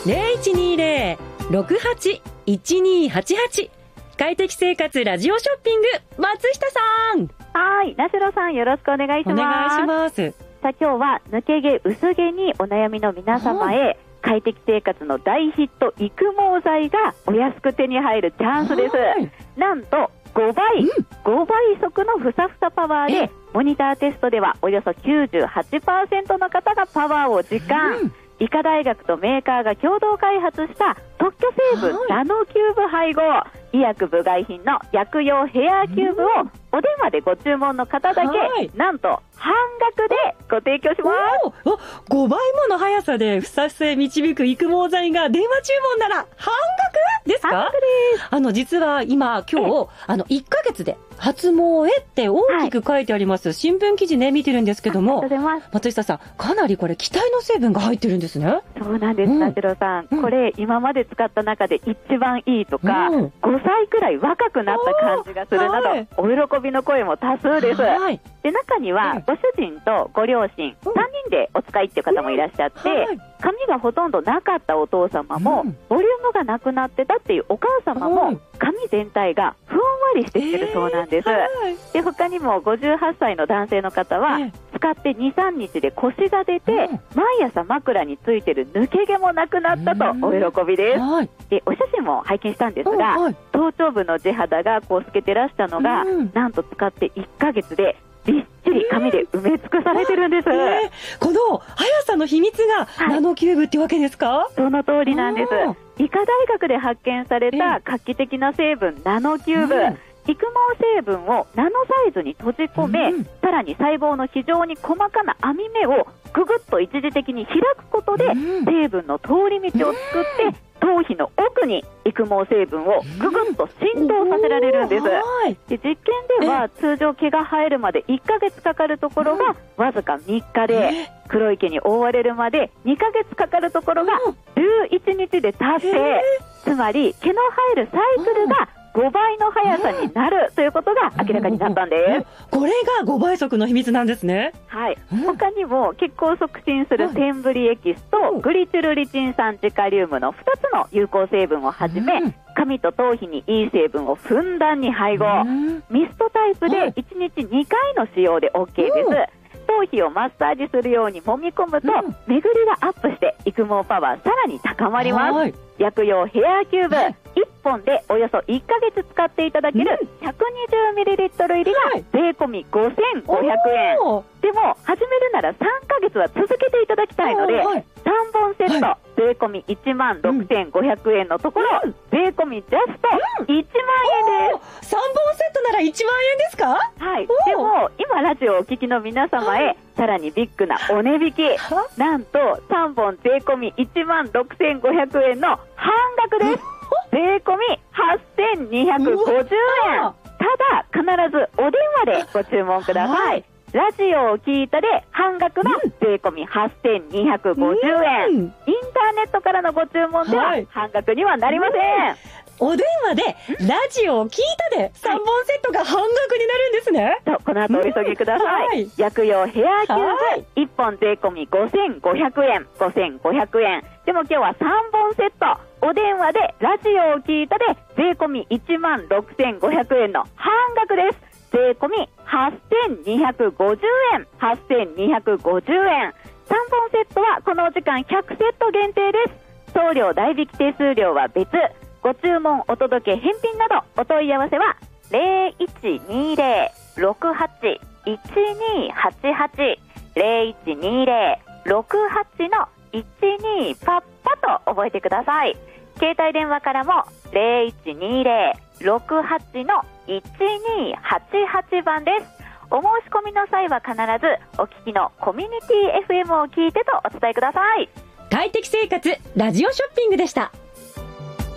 0120-68-1288。快適生活ラジオショッピング、松下さん。 はい、ナシロさんよろしくお願いします。 お願いします。 さあ今日は抜け毛薄毛にお悩みの皆様へ、快適生活の大ヒット育毛剤がお安く手に入るチャンスです。なんと5倍速のふさふさパワーで、モニターテストではおよそ 98% の方がパワーを実感。医科大学とメーカーが共同開発した特許成分ナノキューブ配合、医薬部外品の薬用ヘアキューブをお電話でご注文の方だけ、なんと半額でご提供します。 5倍もの速さでふさふさへ導く育毛剤が電話注文なら半額ですか？ 半額です。 実は今日1ヶ月で発毛へって大きく書いてあります、新聞記事ね見てるんですけども、松下さんかなりこれ期待の成分が入ってるんですね。 そうなんです、ナシロさん、これ今まで使った中で一番いいとか、5歳くらい若くなった感じがするなど、お喜びの声も多数です。で中にはご主人とご両親3人でお使いっていう方もいらっしゃって、髪がほとんどなかったお父様も、ボリュームがなくなってたっていうお母様も、髪全体がふんわりしてきてるそうなんです。で他にも58歳の男性の方は、使って 2,3 日で腰が出て、毎朝枕についてる抜け毛もなくなったとお喜びです。でお写真も拝見したんですが、頭頂部の地肌がこう透けてらしたのが、なんと使って1ヶ月でびっちり髪で埋め尽くされてるんです。 この速さの秘密がナノキューブってわけですか？ その通りなんです。医科大学で発見された画期的な成分ナノキューブ、育毛成分をナノサイズに閉じ込め、さらに細胞の非常に細かな網目をぐぐっと一時的に開くことで、成分の通り道を作って頭皮の奥に育毛成分をぐぐっと浸透させられるんです。で実験では通常毛が生えるまで1ヶ月かかるところがわずか3日で、黒い毛に覆われるまで2ヶ月かかるところが11日で達成。つまり毛の生えるサイクルが5倍の速さになるということが明らかになったんです。 これが5倍速の秘密なんですね。 はい、他にも血行を促進するテンブリエキスとグリチルリチン酸ジカリウムの2つの有効成分をはじめ、髪と頭皮にいい成分をふんだんに配合、ミストタイプで1日2回の使用で OK です。頭皮をマッサージするように揉み込むと、巡りがアップして育毛パワーさらに高まります。薬用ヘアキューブ、1本でおよそ1ヶ月使っていただける 120ml 入りが税込み5500円。でも始めるなら3ヶ月は続けていただきたいので、3本セット税込み16,500円のところ、税込みジャスト1万円です。 3本セットなら1万円ですか？ はい。でも今ラジオをお聞きの皆様へ、さらにビッグなお値引き、なんと3本税込み16,500円の半額です。税込み8,250円。ただ必ずお電話でご注文ください。ラジオを聞いたで半額の税込み8,250円、インターネットからのご注文では半額にはなりません。 お電話でラジオを聞いたで3本セットが半額になるんですね。 この後お急ぎください。薬用ヘアキューブ1本税込み5500円、5500円。でも今日は3本セット、お電話でラジオを聞いたで税込み16,500円の半額です。税込み8,250円、8,250円。3本セットはこのお時間100セット限定です。送料代引き手数料は別。ご注文、お届け、返品などお問い合わせは 0120-68-1288 0120-68-12パッパと覚えてください。携帯電話からも 0120-68-1288 番です。お申し込みの際は必ずお聞きのコミュニティ FM を聞いてとお伝えください。 快適生活ラジオショッピングでした。